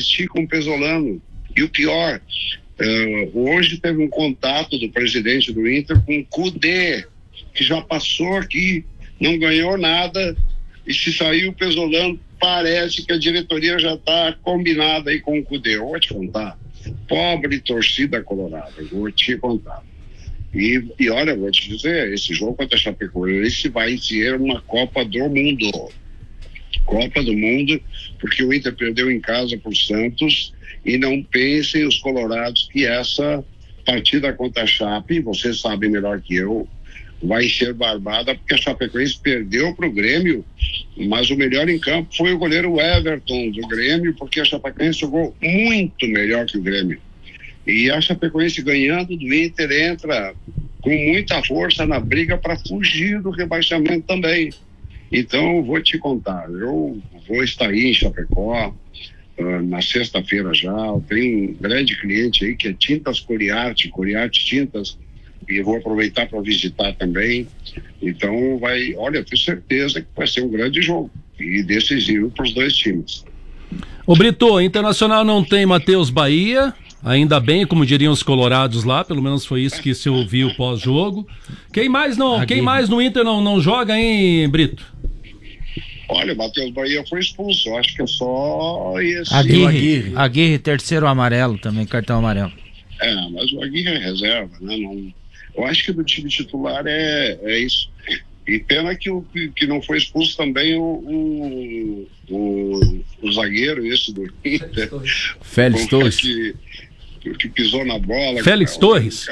insistir com o Pesolano. E o pior, hoje teve um contato do presidente do Inter com o Cudê, que já passou aqui, não ganhou nada, e se sair o Pesolano, parece que a diretoria já está combinada aí com o Cudê. Eu vou te contar, pobre torcida colorada, eu vou te contar. E olha, vou te dizer, esse jogo contra a Chapecoense vai ser uma Copa do Mundo. Copa do Mundo, porque o Inter perdeu em casa por Santos, e não pensem os colorados que essa partida contra a Chape, vocês sabem melhor que eu, vai ser barbada, porque a Chapecoense perdeu para o Grêmio, mas o melhor em campo foi o goleiro Everton do Grêmio, porque a Chapecoense jogou muito melhor que o Grêmio. E a Chapecoense ganhando do Inter entra com muita força na briga para fugir do rebaixamento também. Então, eu vou te contar, eu vou estar aí em Chapecó na sexta-feira já. Eu tenho um grande cliente aí que é Tintas Coriarte Tintas, e eu vou aproveitar para visitar também. Então, olha, eu tenho certeza que vai ser um grande jogo e decisivo para os dois times. Ô Brito, Internacional não tem Matheus Bahia, ainda bem, como diriam os colorados lá, pelo menos foi isso que se ouviu pós-jogo. Quem mais no Inter não joga, hein, Brito? Olha, o Matheus Bahia foi expulso, eu acho que é só esse. Aguirre, terceiro amarelo também, cartão amarelo. Mas o Aguirre é reserva, né? Eu acho que do time titular é isso. E pena que não foi expulso também o zagueiro esse do Inter. Félix Torres. Que pisou na bola. Félix Torres.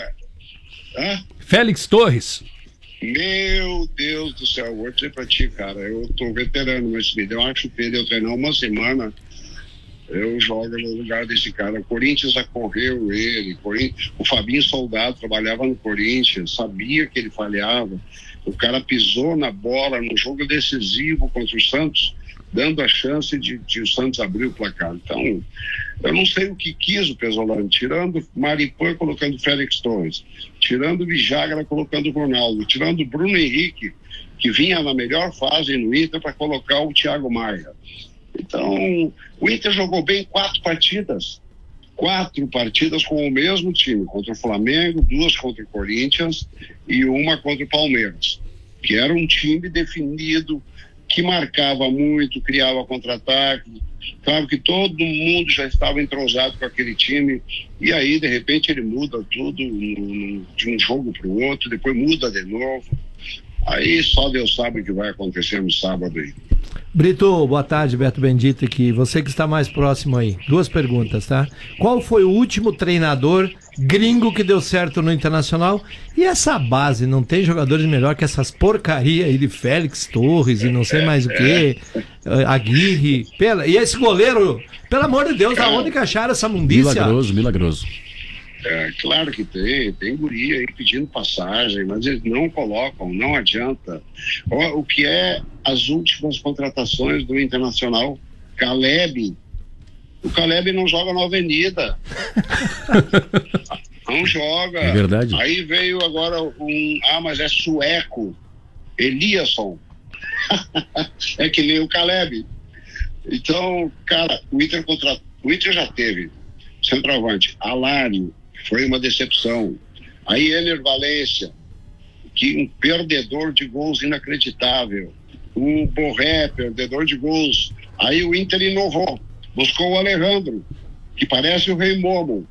Félix Torres. Meu Deus do céu, vou dizer pra ti, cara, eu tô veterano, mas se me deu uma chuteira, eu treinar uma semana, eu jogo no lugar desse cara. O Corinthians acorreu ele, o Fabinho Soldado trabalhava no Corinthians, sabia que ele falhava, o cara pisou na bola no jogo decisivo contra o Santos, dando a chance de o Santos abrir o placar. Então, eu não sei o que quis o Pesolano, tirando Maripan, colocando Félix Torres, tirando Vijagra, colocando Ronaldo, tirando Bruno Henrique, que vinha na melhor fase no Inter, para colocar o Thiago Maia. Então, o Inter jogou bem 4 partidas com o mesmo time, contra o Flamengo, 2 contra o Corinthians e 1 contra o Palmeiras, que era um time definido, que marcava muito, criava contra-ataque. Claro que todo mundo já estava entrosado com aquele time, e aí de repente ele muda tudo de um jogo para o outro, depois muda de novo. Aí só Deus sabe o que vai acontecer no sábado aí. Brito, boa tarde, Beto Bendito aqui. Você que está mais próximo aí. 2 perguntas, tá? Qual foi o último treinador gringo que deu certo no Internacional? E essa base, não tem jogadores melhor que essas porcaria aí de Félix Torres e não sei mais o que, Aguirre, e esse goleiro, pelo amor de Deus, aonde que acharam essa mundícia? Milagroso. Claro que tem guri aí pedindo passagem, mas eles não colocam, não adianta. O que é as últimas contratações do Internacional? Caleb. O Caleb não joga na Avenida. Não joga. É verdade. Aí veio agora mas é sueco. Eliasson. É que nem o Caleb. Então, cara, o Inter já teve centroavante, Alário, foi uma decepção. Aí Ener Valencia, que um perdedor de gols inacreditável. O Borré, perdedor de gols. Aí o Inter inovou, buscou o Alejandro, que parece o Rei Momo.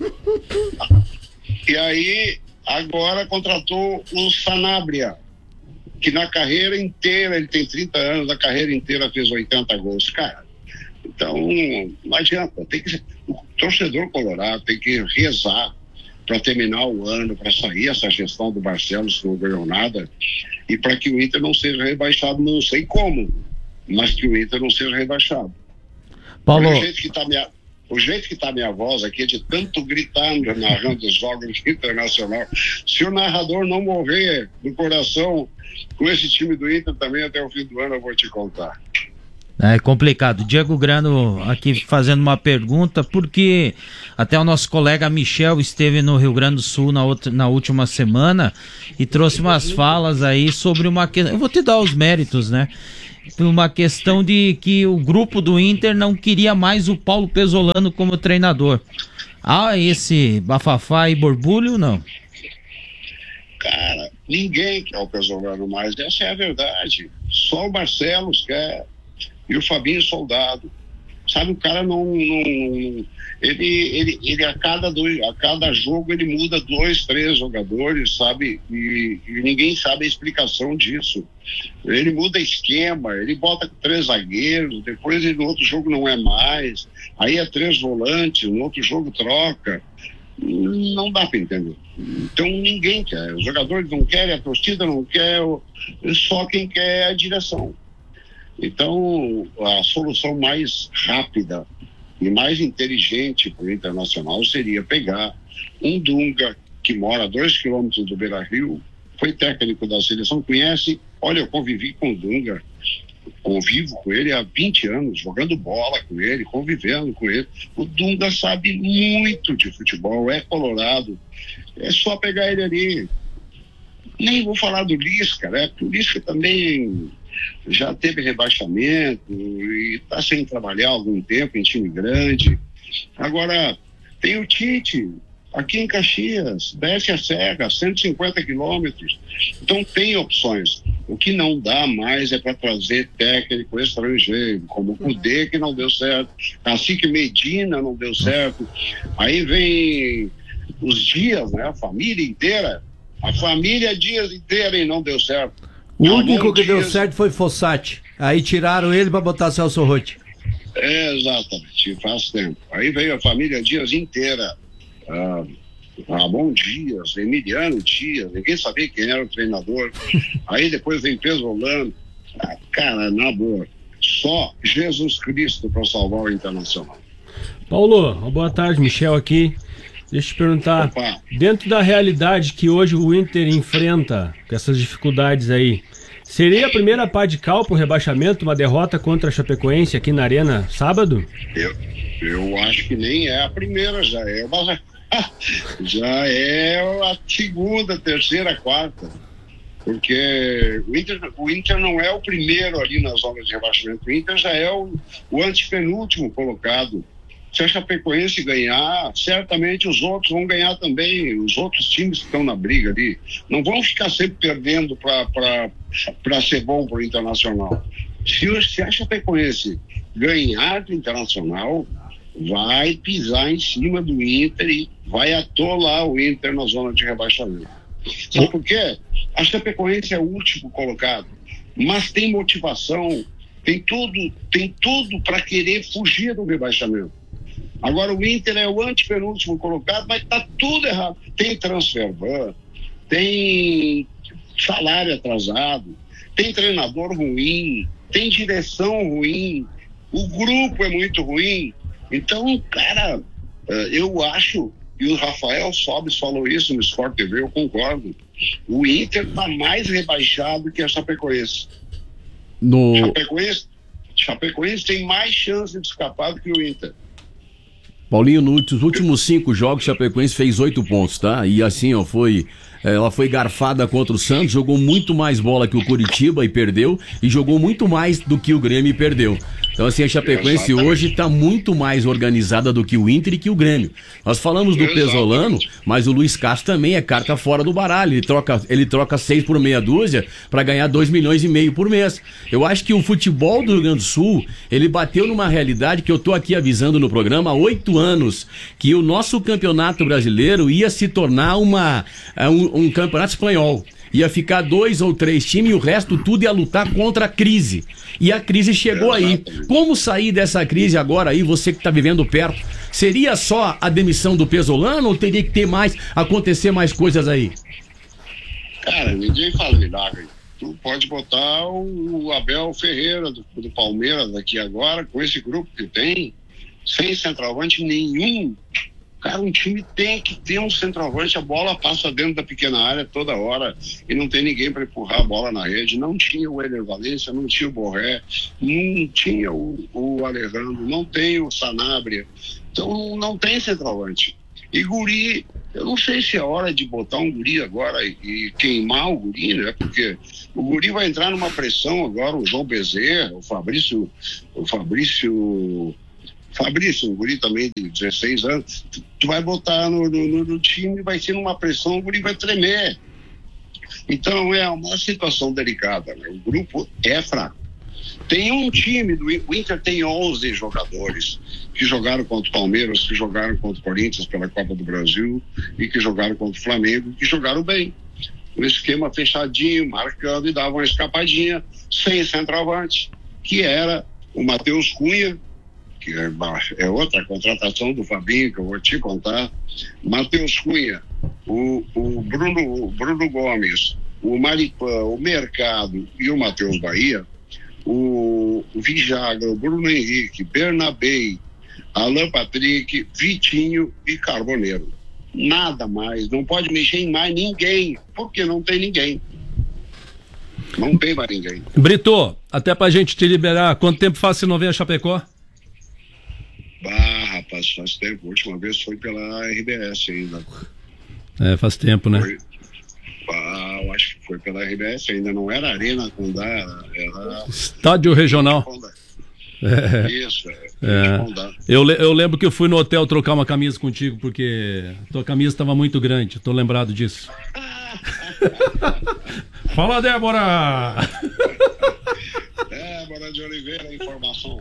E aí agora contratou o Sanabria, que na carreira inteira, ele tem 30 anos, na carreira inteira fez 80 gols. Cara, então não adianta, o torcedor colorado tem que rezar para terminar o ano, para sair essa gestão do Barcelos, que não ganhou nada, e para que o Inter não seja rebaixado, não sei como, mas que o Inter não seja rebaixado. Paulo... O jeito que tá minha voz aqui é de tanto gritar narrando os jogos Internacional. Se o narrador não morrer do coração com esse time do Inter também até o fim do ano, eu vou te contar. É complicado. Diego Grano aqui fazendo uma pergunta, porque até o nosso colega Michel esteve no Rio Grande do Sul na última semana e trouxe umas falas aí sobre uma questão. Eu vou te dar os méritos, né? Uma questão de que o grupo do Inter não queria mais o Paulo Pesolano como treinador. Ah, esse bafafá e borbulho, não? Cara, ninguém quer o Pesolano mais, essa é a verdade. Só o Barcelos quer. E o Fabinho Soldado, sabe, o cara ele a cada jogo ele muda 2, 3 jogadores, sabe, e ninguém sabe a explicação disso. Ele muda esquema, ele bota 3 zagueiros, depois no outro jogo não é mais, aí é 3 volantes, no outro jogo troca. Não dá para entender. Então ninguém quer, os jogadores não querem, a torcida não quer, só quem quer é a direção. Então, a solução mais rápida e mais inteligente para o Internacional seria pegar um Dunga, que mora a 2 quilômetros do Beira-Rio, foi técnico da seleção, conhece, olha, eu convivi com o Dunga, convivo com ele há 20 anos, jogando bola com ele, convivendo com ele. O Dunga sabe muito de futebol, é colorado, é só pegar ele ali. Nem vou falar do Lisca, né? O Lisca também já teve rebaixamento e está sem trabalhar há algum tempo em time grande. Agora, tem o Tite, aqui em Caxias, desce a serra, 150 quilômetros. Então tem opções. O que não dá mais é para trazer técnico estrangeiro, como o Cudê, que não deu certo, Cacique Medina não deu certo. Aí vem os Dias, né? A família Dias inteira e não deu certo. O único que deu certo foi Fossati. Aí tiraram ele para botar Celso Rotti. Exatamente, faz tempo. Aí veio a família Dias inteira. Ramon Dias, Emiliano Dias, ninguém sabia quem era o treinador. Aí depois vem Pesolano. Cara, na boa, só Jesus Cristo para salvar o Internacional. Paulo, boa tarde, Michel aqui. Deixa eu te perguntar, dentro da realidade que hoje o Inter enfrenta, com essas dificuldades aí, seria a primeira pá de cal pro rebaixamento, uma derrota contra a Chapecoense aqui na Arena, sábado? Eu acho que nem é a primeira, já é a segunda, terceira, quarta. Porque o Inter não é o primeiro ali na zona de rebaixamento, o Inter já é o antepenúltimo colocado. Se a Chapecoense ganhar, certamente os outros vão ganhar também, os outros times que estão na briga ali. Não vão ficar sempre perdendo para ser bom para o Internacional. Se a Chapecoense ganhar do Internacional, vai pisar em cima do Inter e vai atolar o Inter na zona de rebaixamento. Sabe por quê? A Chapecoense é o último colocado, mas tem motivação, tem tudo para querer fugir do rebaixamento. Agora o Inter é o antepenúltimo colocado, mas tá tudo errado. Tem transfer ban, tem salário atrasado, tem treinador ruim, tem direção ruim, o grupo é muito ruim. Então, cara, eu acho, e o Rafael Sobis falou isso no Sport TV, eu concordo, o Inter tá mais rebaixado que a Chapecoense. Chapecoense tem mais chance de escapar do que o Inter. Paulinho, nos últimos 5 jogos, Chapecoense fez 8 pontos, tá? E assim, ó, ela foi garfada contra o Santos, jogou muito mais bola que o Curitiba e perdeu, e jogou muito mais do que o Grêmio e perdeu. Então, assim, a Chapecoense hoje está muito mais organizada do que o Inter e que o Grêmio. Nós falamos do Pesolano, mas o Luiz Castro também é carta fora do baralho. Ele troca 6 por meia dúzia para ganhar 2,5 milhões por mês. Eu acho que o futebol do Rio Grande do Sul, ele bateu numa realidade que eu tô aqui avisando no programa há 8 anos, que o nosso campeonato brasileiro ia se tornar um campeonato espanhol. Ia ficar 2 ou 3 times e o resto tudo ia lutar contra a crise. E a crise chegou aí. Como sair dessa crise agora aí, você que está vivendo perto? Seria só a demissão do Pesolano ou teria que ter acontecer mais coisas aí? Cara, ninguém faz milagre. Tu pode botar o Abel Ferreira do Palmeiras aqui agora, com esse grupo que tem, sem centroavante nenhum. Cara, um time tem que ter um centroavante, a bola passa dentro da pequena área toda hora e não tem ninguém para empurrar a bola na rede. Não tinha o Ener Valencia, não tinha o Borré, não tinha o Alejandro, não tem o Sanabria. Então não tem centroavante. E guri, eu não sei se é hora de botar um guri agora e queimar o guri, né? Porque o guri vai entrar numa pressão agora, o João Bezerra, o Fabrício, um guri também de 16 anos, tu vai botar no time, vai ser numa pressão, o guri vai tremer. Então é uma situação delicada, né? O grupo é fraco. Tem um time, o Inter tem 11 jogadores que jogaram contra o Palmeiras, que jogaram contra o Corinthians pela Copa do Brasil e que jogaram contra o Flamengo, que jogaram bem. Um esquema fechadinho, marcando e dava uma escapadinha, sem centroavante, que era o Matheus Cunha, que é outra contratação do Fabinho, que eu vou te contar. Matheus Cunha, o Bruno Gomes, o Maripan, o Mercado e o Matheus Bahia, o Vijagra, o Bruno Henrique, Bernabei, Alan Patrick, Vitinho e Carboneiro. Nada mais, não pode mexer em mais ninguém, porque não tem ninguém. Não tem mais ninguém. Brito, até pra gente te liberar, quanto tempo faz que não vem a Chapecó? Rapaz, faz tempo. A última vez foi pela RBS ainda. Faz tempo, né? Eu acho que foi pela RBS, ainda não era Arena Condá, era... Estádio Regional. Isso, Eu lembro que eu fui no hotel trocar uma camisa contigo, porque tua camisa estava muito grande, tô lembrado disso. Fala, Débora! Débora de Oliveira, informação.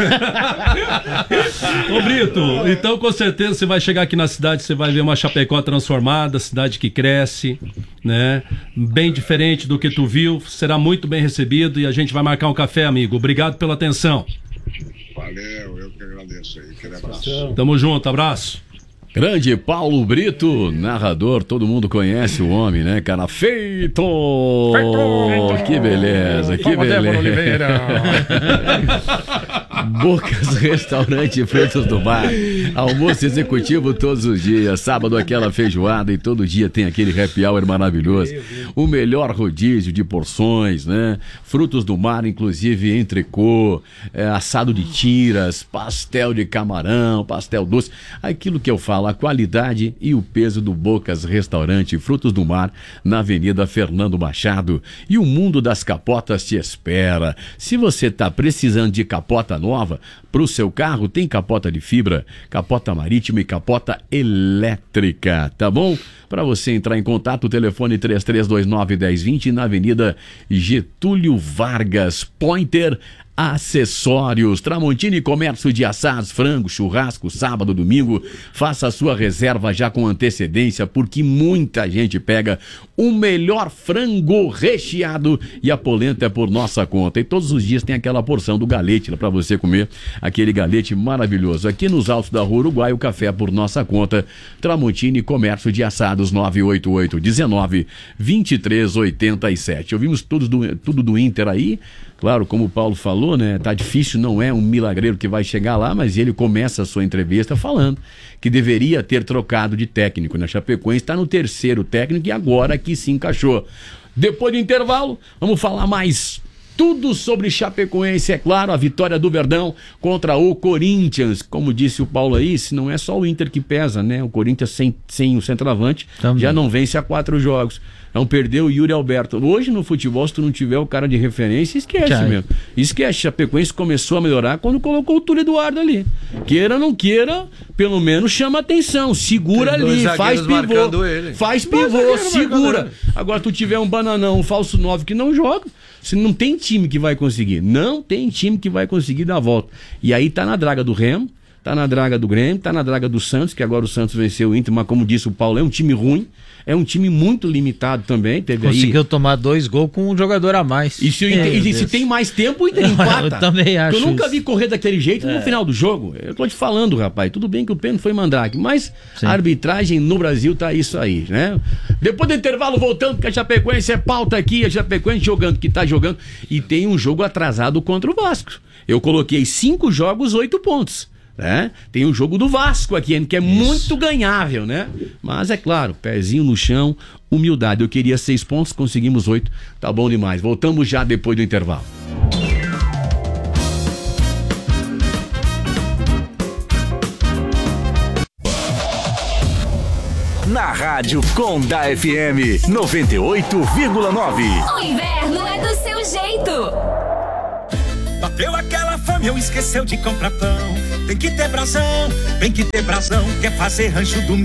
Ô Brito, então com certeza você vai chegar aqui na cidade, você vai ver uma Chapecó transformada, cidade que cresce, né? Bem diferente do que tu viu, será muito bem recebido e a gente vai marcar um café, amigo. Obrigado pela atenção. Valeu, eu que agradeço aí. Aquele abraço. Tamo junto, abraço. Grande Paulo Brito, narrador, todo mundo conhece o homem, né, cara? Feito! Que beleza, que beleza. Bocas Restaurante Frutos do Mar. Almoço executivo todos os dias. Sábado aquela feijoada e todo dia tem aquele happy hour maravilhoso. O melhor rodízio de porções, né? Frutos do mar, inclusive entrecô, assado de tiras, pastel de camarão, pastel doce. Aquilo que eu falo, a qualidade e o peso do Bocas Restaurante Frutos do Mar, na Avenida Fernando Machado. E o mundo das capotas te espera. Se você está precisando de capota nova para o seu carro, tem capota de fibra, capota marítima e capota elétrica, tá bom? Para você entrar em contato, o telefone 3329-1020 na Avenida Getúlio Vargas. Pointer Acessórios, Tramontini Comércio de assados, frango, churrasco, sábado, domingo. Faça a sua reserva já com antecedência, porque muita gente pega o melhor frango recheado e a polenta é por nossa conta. E todos os dias tem aquela porção do galete para você comer, aquele galete maravilhoso. Aqui nos altos da Rua Uruguai, o café é por nossa conta. Tramontini Comércio de assados, 988-19-2387. Ouvimos tudo do Inter aí. Claro, como o Paulo falou, né? Tá difícil, não é um milagreiro que vai chegar lá, mas ele começa a sua entrevista falando que deveria ter trocado de técnico, né? Chapecoense está no terceiro técnico e agora que se encaixou. Depois do intervalo, vamos falar mais tudo sobre Chapecoense, é claro, a vitória do Verdão contra o Corinthians. Como disse o Paulo aí, se não é só o Inter que pesa, né? O Corinthians sem o centroavante já não vence há 4 jogos. Não perdeu o Yuri Alberto. Hoje no futebol, se tu não tiver o cara de referência, esquece mesmo. Esquece. Chapecoense começou a melhorar quando colocou o Túlio Eduardo ali. Queira ou não queira, pelo menos chama atenção. Segura ali, faz pivô. Faz pivô, segura. Agora tu tiver um bananão, um falso 9 que não joga, se não tem time que vai conseguir. Não tem time que vai conseguir dar a volta. E aí tá na draga do Remo, tá na draga do Grêmio, tá na draga do Santos, que agora o Santos venceu o Inter, mas como disse o Paulo, é um time ruim. É um time muito limitado também. Conseguiu tomar 2 gols com um jogador a mais. E se tem mais tempo, o Inter empata. Eu também acho. Eu nunca vi correr daquele jeito no final do jogo. Eu tô te falando, rapaz. Tudo bem que o pênalti foi Mandrake, mas a arbitragem no Brasil tá isso aí, né? Depois do intervalo, voltando, porque a Chapecoense é pauta aqui. A Chapecoense jogando, que tá jogando. E tem um jogo atrasado contra o Vasco. Eu coloquei 5 jogos, 8 pontos. né? Tem o jogo do Vasco aqui, que é muito ganhável, né? Mas é claro, pezinho no chão, humildade. Eu queria 6 pontos, conseguimos 8, tá bom demais. Voltamos já depois do intervalo. Na Rádio Conda FM 98,9. O inverno é do seu jeito. Bateu aquela fome, eu esqueceu de comprar pão. Tem que ter brasão, quer fazer rancho do